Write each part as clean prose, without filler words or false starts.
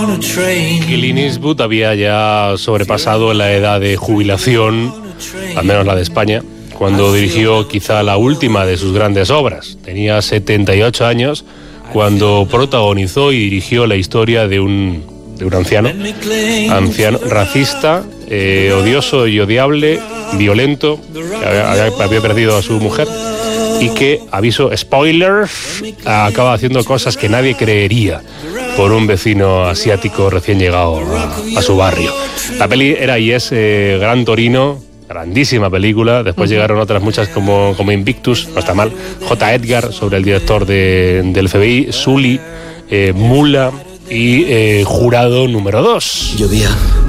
Clint Eastwood había ya sobrepasado la edad de jubilación, al menos la de España, cuando dirigió quizá la última de sus grandes obras. Tenía 78 años cuando protagonizó y dirigió la historia de un anciano racista, odioso y odiable, violento, que había perdido a su mujer y que, aviso, spoilers, acaba haciendo cosas que nadie creería por un vecino asiático recién llegado a su barrio. La peli era y es Gran Torino, grandísima película. Después llegaron otras muchas como Invictus, no está mal, J. Edgar, sobre el director del FBI, Sully, Mula y Jurado número 2. Llovía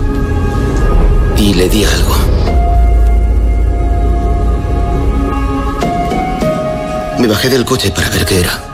y le di algo. Me bajé del coche para ver qué era.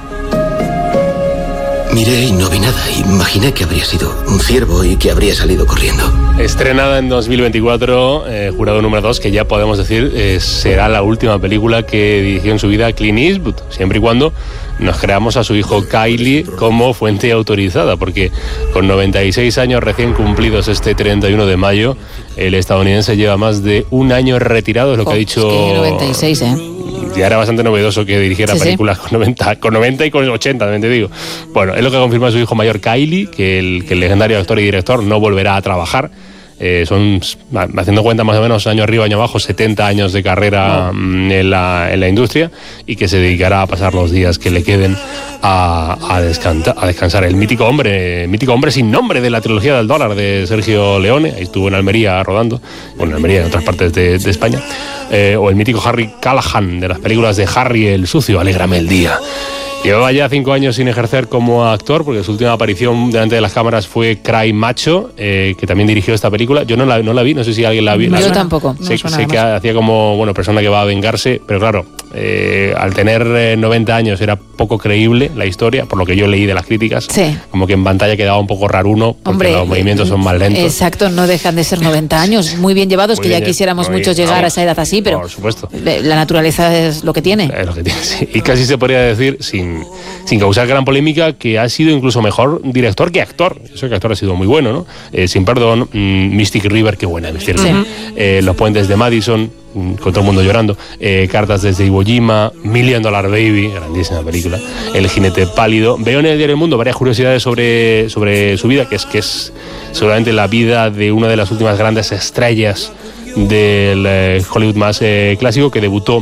Miré y no vi nada. Imaginé que habría sido un ciervo y que habría salido corriendo. Estrenada en 2024, Jurado número 2, que ya podemos decir será la última película que dirigió en su vida Clint Eastwood, siempre y cuando nos creamos a su hijo Kylie como fuente autorizada, porque con 96 años recién cumplidos este 31 de mayo, el estadounidense lleva más de un año retirado, es lo que ha dicho... Es que 96, Ya era bastante novedoso que dirigiera películas con 90 y con 80, también te digo. Bueno, es lo que confirma su hijo mayor Kylie, que el legendario actor y director no volverá a trabajar. Son, haciendo cuenta más o menos, año arriba, año abajo, 70 años de carrera en la industria, y que se dedicará a pasar los días que le queden a descansar. El mítico hombre sin nombre de la trilogía del dólar de Sergio Leone, ahí estuvo en Almería rodando, bueno, en Almería, en otras partes de España, o el mítico Harry Callahan de las películas de Harry el Sucio, Alégrame el día. Llevaba ya 5 años sin ejercer como actor, porque su última aparición delante de las cámaras fue Cry Macho, que también dirigió esta película. Yo no la vi, no sé si alguien la vio. Yo tampoco. Sé que hacía como, persona que va a vengarse, pero claro, al tener 90 años era poco creíble la historia, por lo que yo leí de las críticas. Sí. Como que en pantalla quedaba un poco raruno, porque los movimientos son más lentos. Exacto, no dejan de ser 90 años, muy bien llevados, que ya quisiéramos muchos llegar a esa edad así, pero por supuesto. La naturaleza es lo que tiene. Es lo que tiene, sí. Y casi se podría decir, sin causar gran polémica, que ha sido incluso mejor director que actor. Eso que actor ha sido muy bueno, ¿no? Sin perdón, Mystic River, qué buena, Mystic River. Los puentes de Madison, con todo el mundo llorando, Cartas desde Iwo Jima, $1 Million Baby, grandísima película, El jinete pálido. Veo en el diario El Mundo varias curiosidades sobre su vida, que es seguramente la vida de una de las últimas grandes estrellas del Hollywood más clásico, que debutó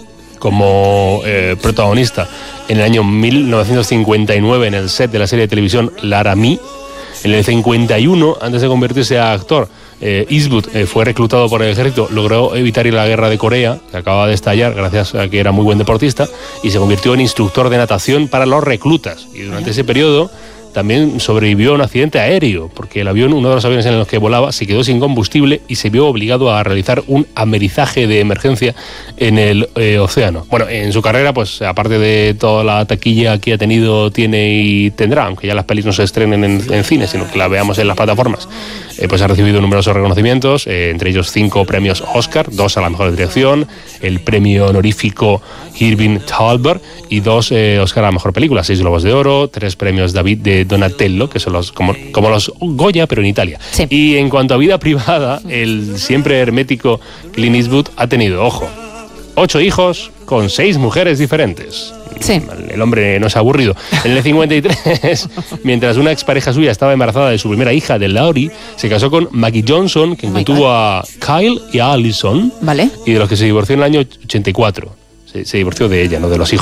como protagonista en el año 1959 en el set de la serie de televisión Laramie. En el 51, antes de convertirse a actor, Eastwood fue reclutado por el ejército, logró evitar ir a la guerra de Corea, que acababa de estallar gracias a que era muy buen deportista, y se convirtió en instructor de natación para los reclutas. Y durante ese periodo también sobrevivió a un accidente aéreo, porque el avión, uno de los aviones en los que volaba, se quedó sin combustible y se vio obligado a realizar un amerizaje de emergencia en el océano. Bueno, en su carrera, pues aparte de toda la taquilla que ha tenido, tiene y tendrá, aunque ya las pelis no se estrenen en cine, sino que las veamos en las plataformas, pues ha recibido numerosos reconocimientos, entre ellos 5 premios Oscar, 2 a la mejor dirección, el premio honorífico Irving Thalberg y 2 Oscar a la mejor película, 6 Globos de Oro, 3 premios David de Donatello, que son los como los Goya, pero en Italia. Sí. Y en cuanto a vida privada, el siempre hermético Clint Eastwood ha tenido, ojo, 8 hijos con 6 mujeres diferentes. Sí. El hombre no es aburrido. En el 53, mientras una expareja suya estaba embarazada de su primera hija, de Laurie, se casó con Maggie Johnson, quien tuvo a Kyle y a Allison, ¿vale? Y de los que se divorció en el año 84. Se divorció de ella, no de los hijos.